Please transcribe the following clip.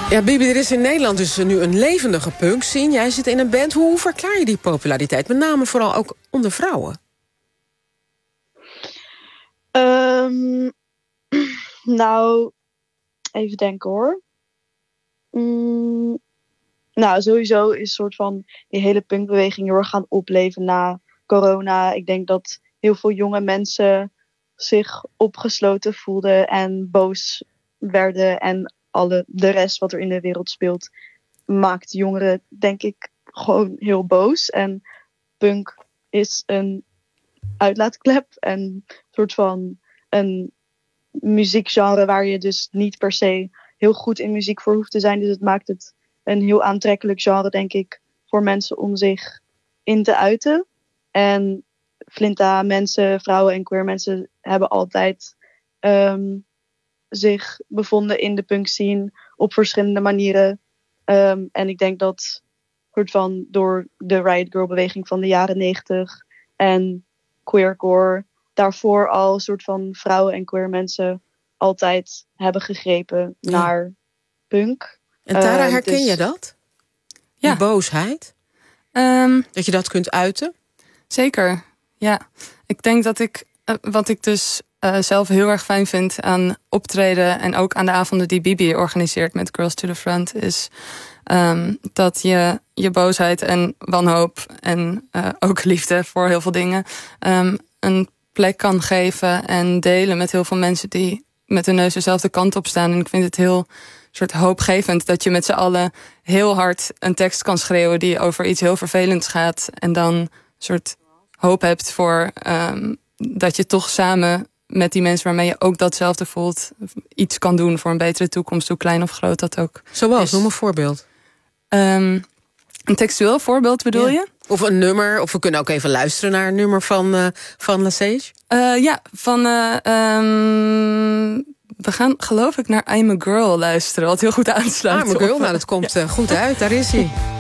Ja, Bibi, er is in Nederland dus nu een levendige punk scene. Jij zit in een band. Hoe verklaar je die populariteit? Met name vooral ook onder vrouwen. Nou, even denken hoor. Nou, sowieso is soort van die hele punkbeweging heel erg gaan opleven na corona. Ik denk dat heel veel jonge mensen zich opgesloten voelden en boos werden. En de rest wat er in de wereld speelt maakt jongeren, denk ik, gewoon heel boos. En punk is een uitlaatklep en een soort van een muziekgenre waar je dus niet per se heel goed in muziek voor hoeft te zijn. Dus het maakt het een heel aantrekkelijk genre, denk ik, voor mensen om zich in te uiten. En Flinta mensen, vrouwen en queer mensen hebben altijd zich bevonden in de punk scene op verschillende manieren. En ik denk dat soort van door de Riot Girl beweging van de jaren 90 en queercore daarvoor al een soort van vrouwen en queer mensen altijd hebben gegrepen naar punk. En Tara, herken je dat? Ja. Die boosheid? Dat je dat kunt uiten? Zeker, ja. Ik denk dat wat ik dus zelf heel erg fijn vind aan optreden en ook aan de avonden die Bibi organiseert met Girls to the Front, is dat je boosheid en wanhoop en ook liefde voor heel veel dingen een plek kan geven en delen met heel veel mensen die met hun neus dezelfde kant op staan. En ik vind het heel soort hoopgevend dat je met z'n allen heel hard een tekst kan schreeuwen die over iets heel vervelends gaat en dan een soort hoop hebt voor dat je toch samen met die mensen waarmee je ook datzelfde voelt iets kan doen voor een betere toekomst, hoe klein of groot dat ook. Zoals, noem een voorbeeld. Een textueel voorbeeld bedoel je? Of een nummer, of we kunnen ook even luisteren naar een nummer van Lesage. We gaan geloof ik naar I'm a Girl luisteren, wat heel goed aansluit. I'm a Girl, nou dat komt goed uit, daar is hij.